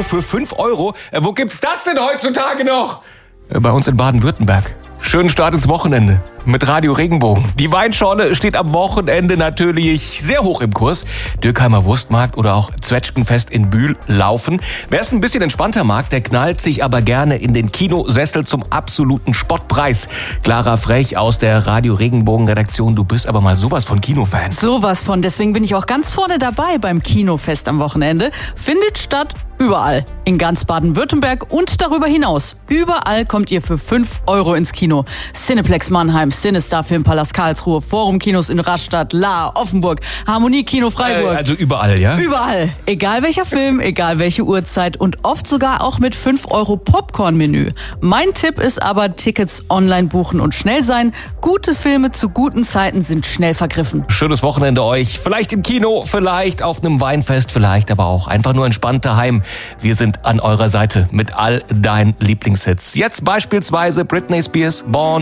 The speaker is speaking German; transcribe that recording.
Kino für 5 Euro. Wo gibt's das denn heutzutage noch? Bei uns in Baden-Württemberg. Schönen Start ins Wochenende mit Radio Regenbogen. Die Weinschorle steht am Wochenende natürlich sehr hoch im Kurs. Dürkheimer Wurstmarkt oder auch Zwetschgenfest in Bühl laufen. Wer es ein bisschen entspannter mag, der knallt sich aber gerne in den Kinosessel zum absoluten Spottpreis. Clara Frech aus der Radio Regenbogen Redaktion, du bist aber mal sowas von Kinofan. Sowas von, deswegen bin ich auch ganz vorne dabei beim Kinofest am Wochenende. Findet statt überall, in ganz Baden-Württemberg und darüber hinaus. Überall kommt ihr für 5 Euro ins Kino. Cineplex Mannheim, Cinestar Filmpalast Karlsruhe, Forum Kinos in Rastatt, Lahr, Offenburg, Harmonie Kino Freiburg. Also überall, ja? Überall. Egal welcher Film, egal welche Uhrzeit und oft sogar auch mit 5 Euro Popcorn-Menü. Mein Tipp ist aber, Tickets online buchen und schnell sein. Gute Filme zu guten Zeiten sind schnell vergriffen. Schönes Wochenende euch. Vielleicht im Kino, vielleicht auf einem Weinfest, vielleicht aber auch einfach nur entspannt daheim. Wir sind an eurer Seite mit all deinen Lieblingshits. Jetzt beispielsweise Britney Spears, Born